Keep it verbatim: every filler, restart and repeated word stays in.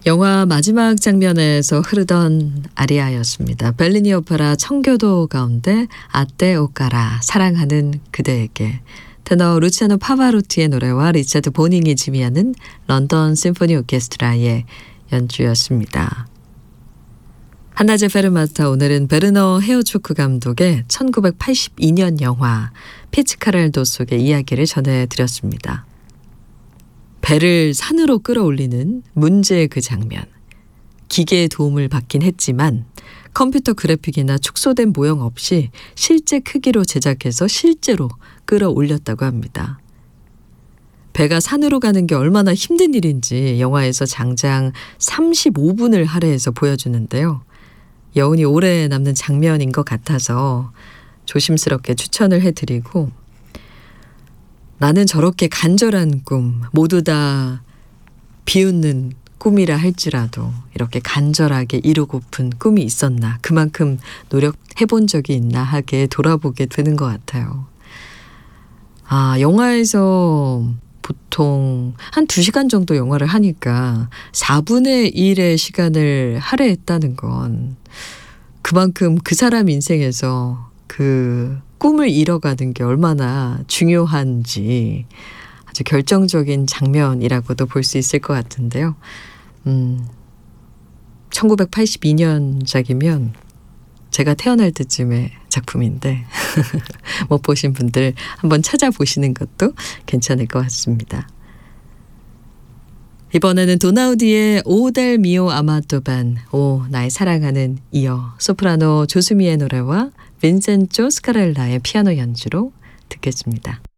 영화 마지막 장면에서 흐르던 아리아였습니다. 벨리니 오페라 청교도 가운데 아떼 오까라 사랑하는 그대에게, 테너 루치아노 파바로티의 노래와 리차드 보닝이 지휘하는 런던 심포니 오케스트라의 연주였습니다. 한나제 페르마타, 오늘은 베르너 헤어초크 감독의 천구백팔십이 년 영화 피츠카렐도 속의 이야기를 전해드렸습니다. 배를 산으로 끌어올리는 문제의 그 장면. 기계의 도움을 받긴 했지만 컴퓨터 그래픽이나 축소된 모형 없이 실제 크기로 제작해서 실제로 끌어올렸다고 합니다. 배가 산으로 가는 게 얼마나 힘든 일인지 영화에서 장장 삼십오 분을 할애해서 보여주는데요. 여운이 오래 남는 장면인 것 같아서 조심스럽게 추천을 해드리고, 나는 저렇게 간절한 꿈, 모두 다 비웃는 꿈이라 할지라도 이렇게 간절하게 이루고픈 꿈이 있었나, 그만큼 노력해본 적이 있나 하게 돌아보게 되는 것 같아요. 아, 영화에서 보통 한 두 시간 정도 영화를 하니까 사분의 일의 시간을 할애했다는 건 그만큼 그 사람 인생에서 그 꿈을 이뤄가는 게 얼마나 중요한지 아주 결정적인 장면이라고도 볼 수 있을 것 같은데요. 음, 천구백팔십이 년작이면 제가 태어날 때쯤의 작품인데 못 보신 분들 한번 찾아보시는 것도 괜찮을 것 같습니다. 이번에는 도나우디의 오 델 미오 아마도 반, 오 나의 사랑하는 이어, 소프라노 조수미의 노래와 빈센조 스카렐라의 피아노 연주로 듣겠습니다.